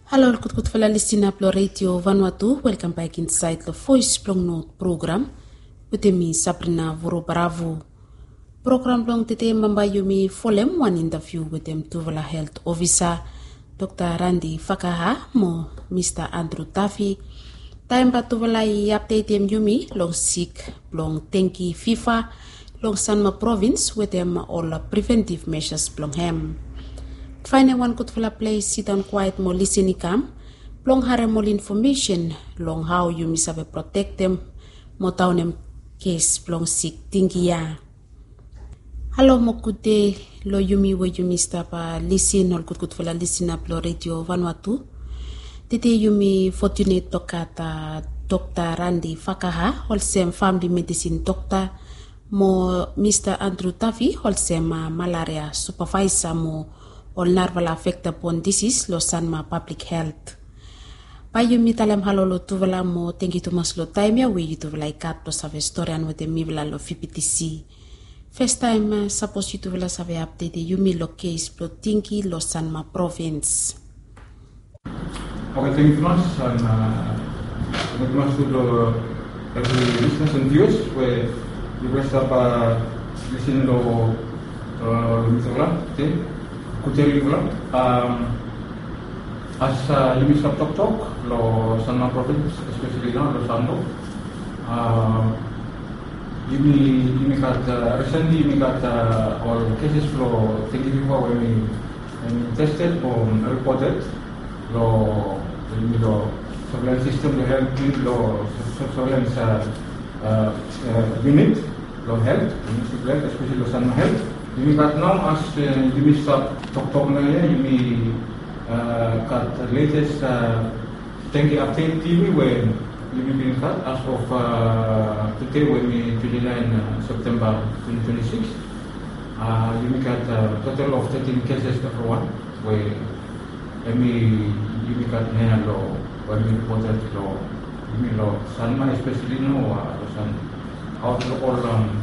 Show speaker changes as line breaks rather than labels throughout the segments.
Hello, good fella listener plo radio Vanuatu. Welcome back inside the Voice Plong Note program with me Sabrina Vorobravo. Program long today mambayumi folem one interview with them Tuvala Health Officer Dr. Randy Fakaha mo Mr. Andrew Taffy. Time ba Tuvala update them yumi long sick long tenki FIFA long Sanma province with them all preventive measures plong hem. Find one good fella place, sit down quiet, more listen come. Long hare more information, long how you miss protect them, more town them case long sick tingia. Hello mo good day, lo yumi we you miss pa listen or good fella listen up lo radio Vanuatu. Today yumi fortunate tokata Dr. Randy Fakaha, wholesome family medicine doctor, mo Mr. Andrew Taffy, wholesome malaria supervisor mo all narval affect upon disease lo Sanma public health. Payo mi talam halolo tuvala mo thank you to mas lo time ya we to like kat to save historian with the mivla lo FPTC. First time suppose you to vela save update you mi lo case pro tinki lo Sanma province.
Okay, thank you much and thank you much to the every listeners and viewers where you rest up listen lo mitola okay. Kuteri ulang, as you miss up talk lo Sanma province, especially now lo Sando. You got recently you got all cases lo thinking before when we tested or reported lo surveillance system lo health lo surveillance unit lo health, especially lo Sanma health. You got now as you miss up talk na ya you got latest thank you update TV when you been cut as of today when we 29 September 2026 you got a total of 13 cases for one where you got na lo when we reported lo Sanma especially no San out all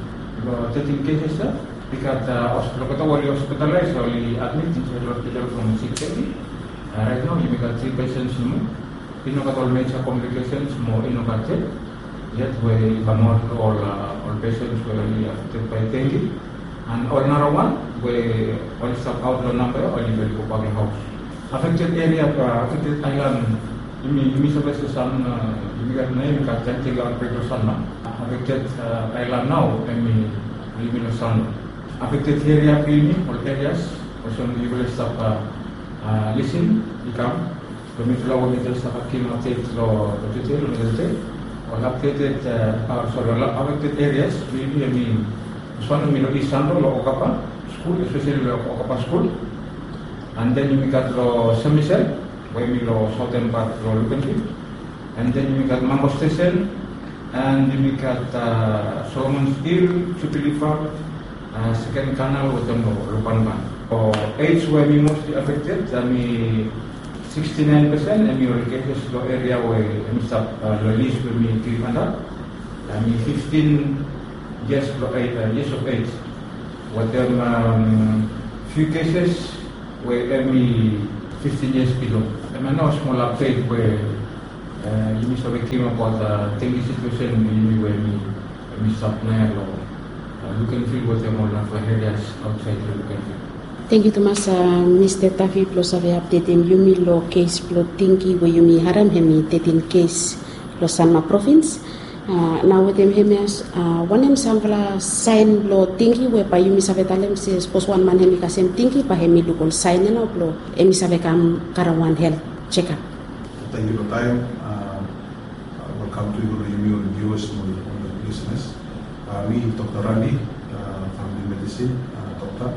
13 cases because hospital were hospitalized or admitted into the hospital from 6:30. Right now, you got 3 patients more. You got all major complications more innovative. Yet, we cannot all patients were affected by dengue. And another one, we all stop out the number only will go back in house. Affected area, affected island. You miss the sun. You got name got Jantiga and Sanma. Affected island now. We live in sun. Affected area cleaning all areas also you will stop listen become the middle of the stop clean update lo or updated affected areas we one middle east Sando lo Okapa school especially lo Okapa school and then you got lo San Michel where we lo southern part lo Lukenville and then you got Mango Station and you got Solomon's Hill Chupilifa second canal with them Rupanban. Age where we mostly affected, 69% and we cases the area where we start release with me 300. 15 years of age. What them few cases where we 15 years below. And I know a small update where you miss came about the dengue situation where we start now. Lukenville was the more for areas outside Lukenville.
Thank you Thomas, Mr. Taffy plus ave update in yumi lo case plo tinki we yumi haram hemi 13 case lo Sanma province. Now with them hemes one hem samvala sign lo tinki we pa yumi save talem se suppose one man hemi kasem tinki pa hemi lukol sign na lo emi save kam karawan health check up.
Thank you for time. Welcome to your viewers on the business. Me, Dr. Randy, family medicine, doctor.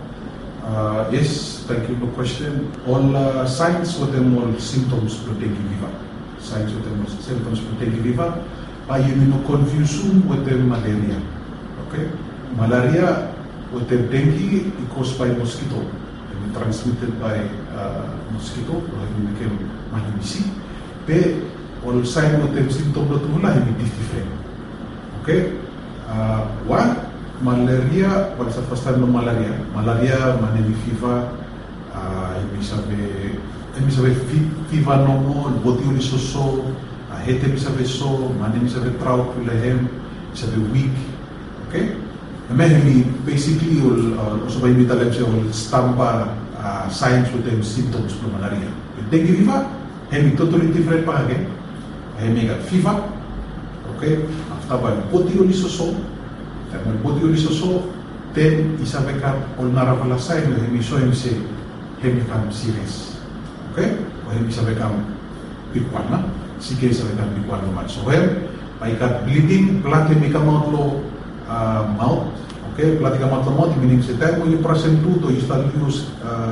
Yes, thank you for the question. All signs of them all symptoms for dengue fever. Signs of them all symptoms for dengue fever. You know, confusion with the malaria. Okay, malaria with the dengue is caused by mosquito. And transmitted by mosquito. It became malnutrition. But all signs of them symptoms are different. Okay. One, malaria, what's the first time of malaria? Malaria, malaria fever, you may have Emi sabe fiva nomo, boti uli soso, hete mi sabe so, mani mi sabe trau kulehem, sabe weak, okay? Emi basically also by mitalem se ul stampa signs with them symptoms for malaria. Dengue fever, emi totally different pa again. Emi got fever, okay? After by boti uli soso, then isabe ka ol naravala sign emi so emi se emi kam serious. Okay, wahai bisa bekam pikwana, sikit bisa bekam pikwana mat. So where by got bleeding, blood may come out low mouth. Okay, blood come out low mouth. Meaning, the time when you present to you start use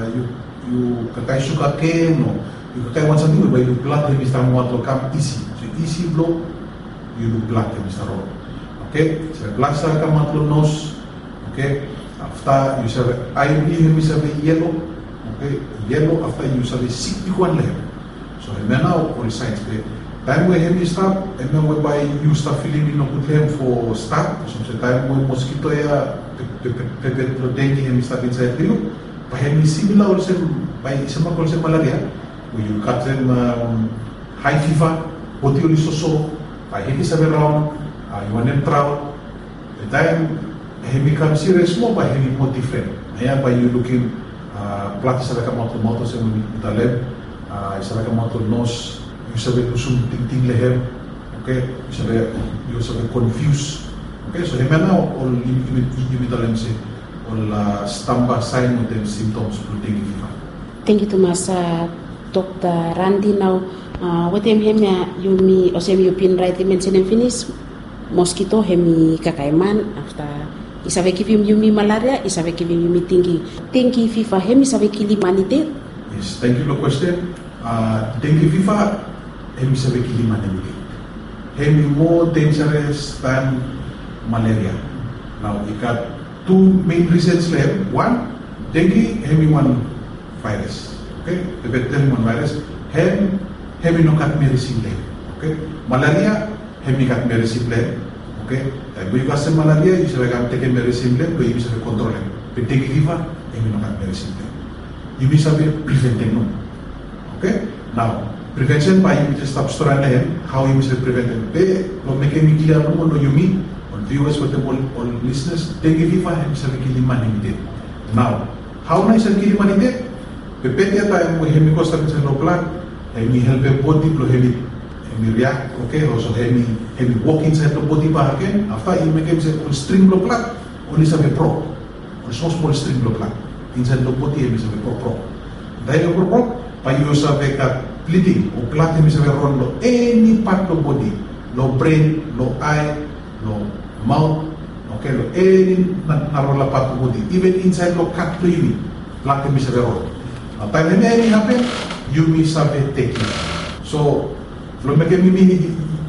you kakai sugar cane or you kakai want something, but you blood may start out low come easy. So easy blow, you do blood may start out. Okay, so blood start come out low nose. Okay, after you say eye may be yellow. Okay, yellow after you sabi sick one level. So now all signs the time we have start and then whereby you start feeling in good hem for start. So the time when mosquito ya dengue hem start inside you, but hem similar also by some also malaria. When you got them high fever, body only so by hem sabi round, you want them travel. The time hem become serious more by hem more different. Yeah, by you looking. Pelatih sabe kamu motor saya kita lab, sabe kamu nose, you sabe kusum ting leher, okay, you sabe confused, okay, so hemana all you kita lab se, all stamba sign of them symptoms for dengue fever.
Thank you to Mas Dr. Randy. Now, what hemya yumi osemi yupin right mention finish mosquito hemi kakaiman after. Isabe kivim yumi malaria, isabe kivim yumi dengue fever, hem isabe kili manite.
Yes, thank you for the question. Dengue fever, hem isabe kili manite. Hem more dangerous than malaria. Now we got two main reasons left. One, dengue hem one virus. Okay, the bacterium one virus. Hem no kat medicine left. Okay, malaria hem kat medicine left. Okay, tapi kalau malaria, you sabe kam take medicine lem, you sabe control lem. But dengue fever, you no kat medicine lem. You sabe preventing no. Okay, now prevention by you just stop storing lem. How you sabe preventing? Be lo make me clear no lo you mean. On viewers with all listeners, dengue fever, you sabe kili manite. Now, how nice and kili manite? Be better time we hemi costa with no plan. Hemi help a body lo hemi react, okay, also hemi walk inside the body pa again, after you make him say on string block blood, only sabi pro, on small string block blood, inside the body hemi sabi pro. Dahil pro, pa you sabi ka bleeding, o blood hemi sabi run lo any part of body, lo brain, lo eye, lo mouth, okay, lo any narola part of body, even inside lo cut to you, blood hemi sabi run. Now time hemi happen, you may sabi take it. So, lo make me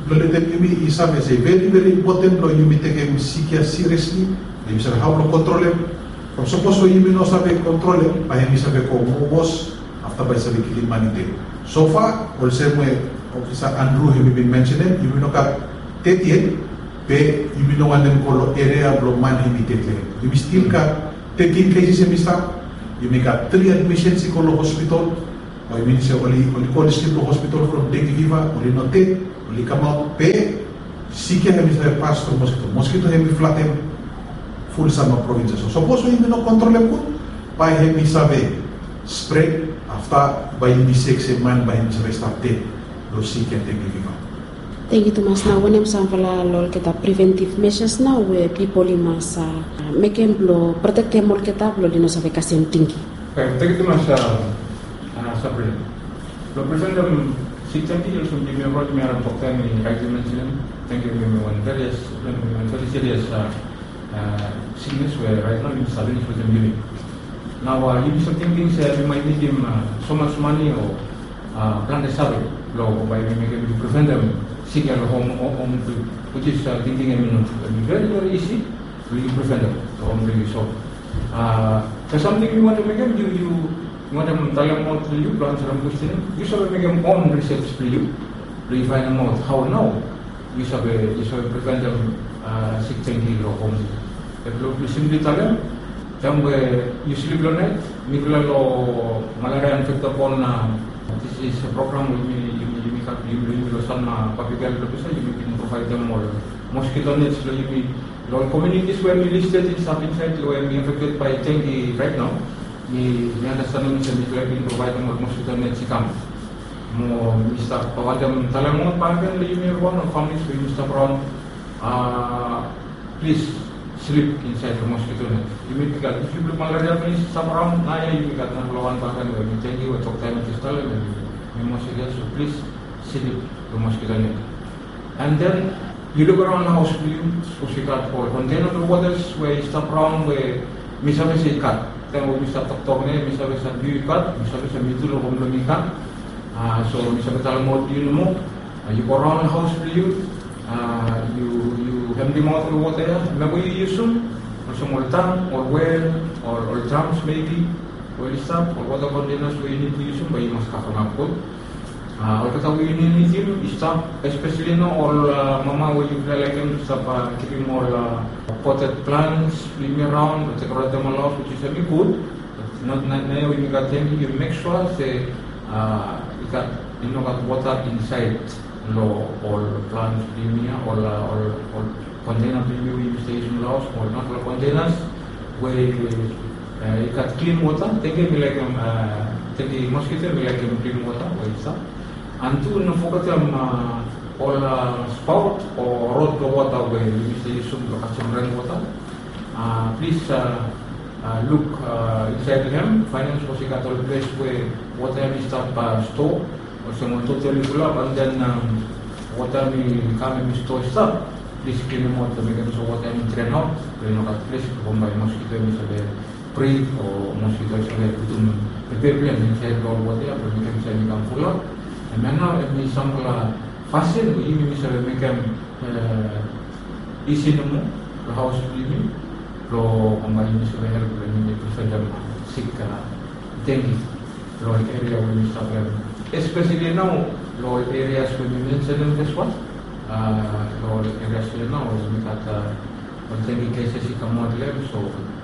isabe say very important lo you take him seriously. You sabe how to control him. From suppose you no sabe control him, pa him sabe ko boss after by sabe kili manite. So far, all same way Officer Andrew have been mentioning, you know ka tete pe you know one them call area blow man him tete. You still ka 13 cases him start. You make a 3 admissions in hospital. I mean, say only call skip to hospital from dengue fever, only not take, only come out, pay, sick and have passed to mosquito. Mosquito have flatten full summer provinces. So suppose we no control them good, by him sabe spread after by him 6 man by him sabe start take those sick and dengue fever.
Thank you, Thomas. Now, when I'm saying lol kita preventive measures now, where people must make them protect them all kita blow dino sabe kasi tinggi.
Okay, thank you, Thomas. Sabrina. Lo presentam siktanti yung sumbi mi abroad mi aram pokta mi kaiti mention. Thank you one very serious sickness where right now it's suffering for them living. Now you some thinking say we might need him so much money or plan the salary low by making to prevent them sick at home which is thinking I mean very easy we prevent them to home really so. There's something you want to make them you want them tell them out to you, to answer them question. You should make them own research for you. Do you find them out how now? You should prevent them sick thinking or home. If you simply tell them you sleep all night, Nicola lo malaria infect upon This is a program you some public health officer, you can provide them more mosquito nets, communities where we listed in some inside where we affected by dengue right now. We understand that we can provide them more mosquito nets more Mr. Pawadam Talamon Pargan, one of families with Mr. Brown, please sleep inside the mosquito net. If you look malaria, please stop around. You got one Pargan where we tell you what talk time is telling you mosquito, so please sleep the mosquito net. And then you look around the house, you got for container waters where you stop around where Mr. Vese cut. Then we start talking, Mr. Vese view cut, Mr. Vese middle of the cut. So Mr. Talamon, you go around the house, you empty out the water, maybe you use them, or some more tank, or well, or drums maybe, or stuff, or water containers where you need to use them, but you must cover them up. Or kata we need him, stop, especially now, all mama where you feel like him to stop keeping more potted plants, living around, but take them along, which is very good. Not now when you got them, you make sure they got water inside or plants or container you station laws or not all containers where you got clean water. Take the mosquito we like clean water where it's up. And two no focus all spout or road water where you use some rainwater. Please look inside him, finance was got a place where water is store or someone totally full up and then water may come and store stuff. Please clean them out to make them so water may drain out. They know that place to come by mosquito is a pre or mosquito is a prepare plan inside all water, but we can say become full up. And now if we sample fasten, we make them easy no more, the house living. Lo kembali misalnya kalau presiden sick dengue, lo area where we start especially now lo areas where we mentioned this one, lo areas where now we got dengue cases in more level, so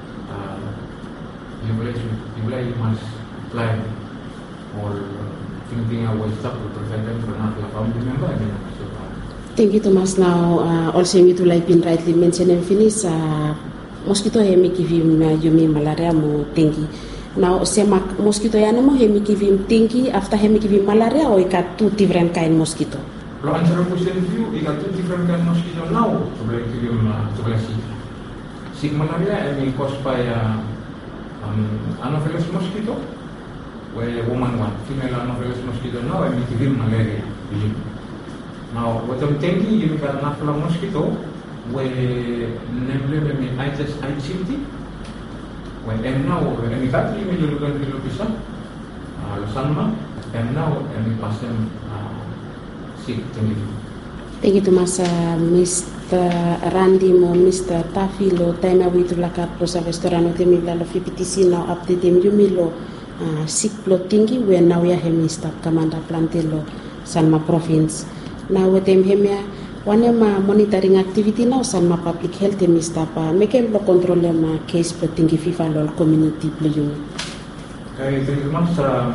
you must plan or thinking away stuff to prevent them from not family member.
Thank you, Thomas. Now, also you to like been rightly mentioned and finish. Mosquito hemikivim yumi malaria mo dengue. Now, sema mosquito yana mo hemikivim dengue after hemikivim malaria or ikat two different kind mosquito?
Lo answer question view, ikat two different kind mosquito now. Sebelah sick malaria is caused by Anopheles mosquito, where woman one, female Anopheles mosquito now hemikivim malaria. Now, what I'm thinking, you got Anopheles mosquito. Where namely Aedes aegypti, when now emikat ini dilakukan di lukisan, sama, now pasien sick tinggi.
Thank you to Mr. Randy mo Mr. Tafilo time we to laka prosa restaurant temi la lo PPTC now update temi yumilo sick plot tinggi where now ya hemi staff commander plantelo Sanma province. Now with them hemia one monitoring activity now Sanma public health Mr. Pa make lo control ma case plotting FIFA lol community playu.
Okay, thank you much.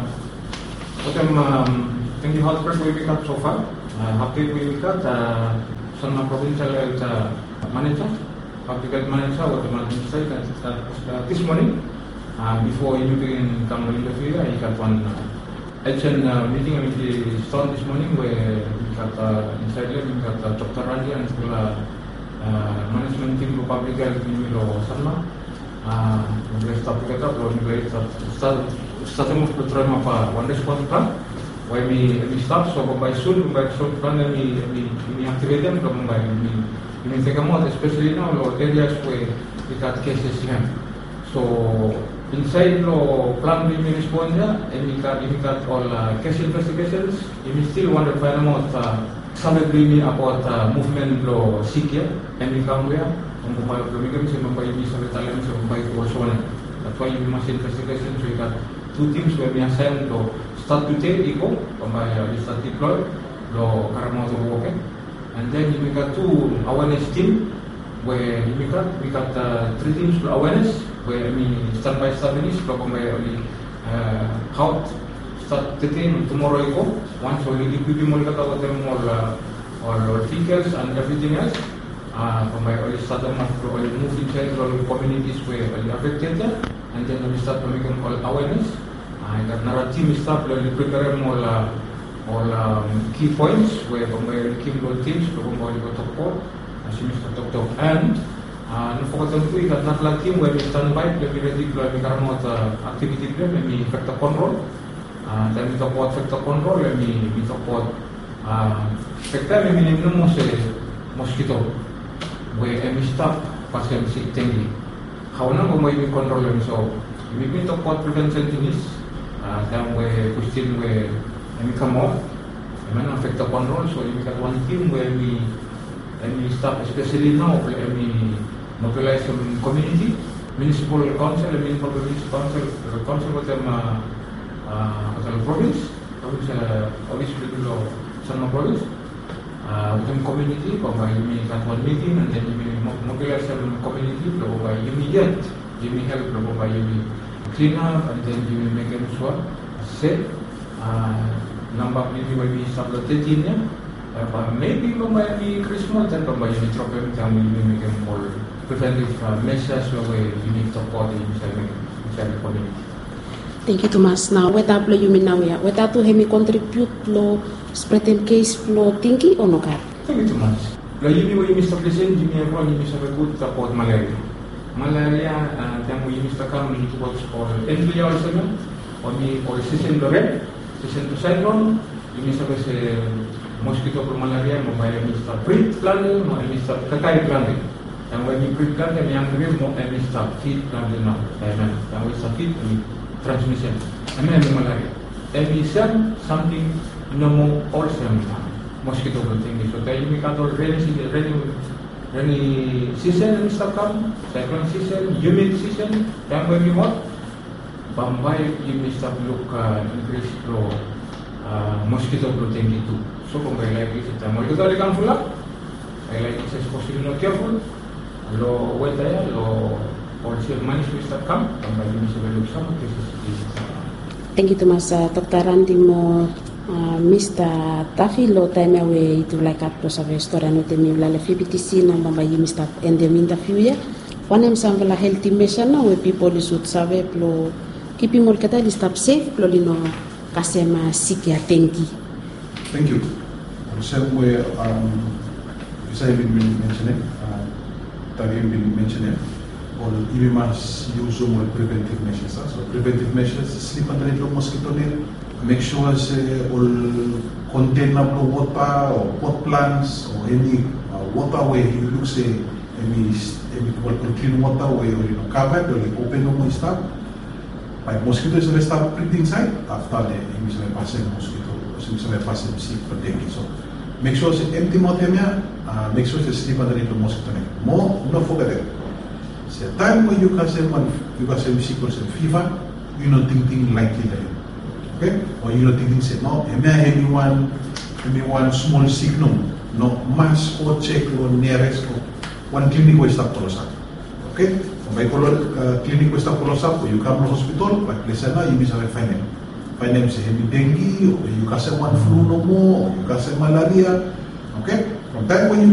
Thank you health we got so far. Update we got Sanma provincial health manager, public health manager, what the manager said this morning before you begin come to interview. I got one action meeting with the start this morning where we got inside there we got Dr. Randy and management team of public health in Sanma. We start together, we starting with the trauma one response plan. Why we start so by soon plan we activate them by we take them out, especially now areas where we got cases here. So inside the plan we respond and we got all case investigations. We still want to find out something about movement lo Sikya and we come here. That's why we must investigation. So we got two teams where we assign to start today, Eco, we start deploy, lo Karamoto working. And then we got two awareness team where we got three teams for awareness. Where start by stabilis, only health, start today, tomorrow iko. Once we equip mo kata with them all vehicles and everything else. Pamay all start to move inside all communities where all affected, and then we start to make them all awareness. And our team start to prepare all key points where pamay key teams to pamay ko talk as Mr. Talk and nufokatan ko ikat na team where we stand by to be ready to be karmot activity plan may factor control dan we support factor control we support factor minimum mo sa mosquito where we stop pasien si tinggi how na mo may control so we need to support prevention things dan where question where we come off man factor control so we got one team where we stop especially now where we mobilize some community, municipal council, municipal council with them province, always below Sama province, with them community, by you got one meeting and then you mobilize some community, by immediate, you may help, by you clean up and then you make them sure, safe, number maybe will be start the 13 maybe by Christmas and by you drop them down, you make them all preventive measures where you need support inside the community.
Thank you, Thomas. Now, what up you mean now? What up to him contribute lo spreading case lo thinking or no car?
Thank you, Thomas. Lo yumi wo yumi stop listen, yumi ako yumi sa good support malaria. Malaria, then we yumi stop come into what's called entry also, or me or season to red, season to cyclone, yumi sa kasi mosquito for malaria, mobile yumi stop pre-planning, mo yumi stop kakay planning. And when you pre-plant them, young people more and we start feed planting now. And we start feed transmission. And then malaria. And we send something no more all same mosquito thing. So then we got all rainy season and stuff come, cyclone season, humid season. Then when we want, Bombay you may start look increase flow mosquito thing too. So Bombay like it. Mosquito come full up. I like it supposed to be not careful. Lo wetaya lo also manis Mr. Kam tambah ini sebelum sama
Thank you Thomas. Dr. Randy mo Mr. Tafi lo time we itu like up to save story no temi la FBTC na bamba yi Mr. and the interview ya one em samvela healthy mission na we people should save lo keep more kata di stop safe lo lino kasema siki atenki.
Thank you. The same way as I've been mentioning or you must use more preventive measures. So preventive measures, sleep under the mosquito net, make sure all container of water or pot plants or any waterway you look say any clean water where you know covered or like open no stuff. By mosquitoes will start breeding inside after the passing mosquito, so passing sick for dengue. So make sure it's empty motemia, make sure it's sleep under the mosquito net. More, don't forget it. The time when you can say sick or fever, you're not thinking likely that okay? Or you're not thinking say no, anyone small sick no mass or check or nearest or one clinic will stop colossal. Okay? By clinic will stop colossal, you come to hospital, but listen now you miss a find them say dengue, or you can say one flu no more, or you can say malaria. Okay? From time when you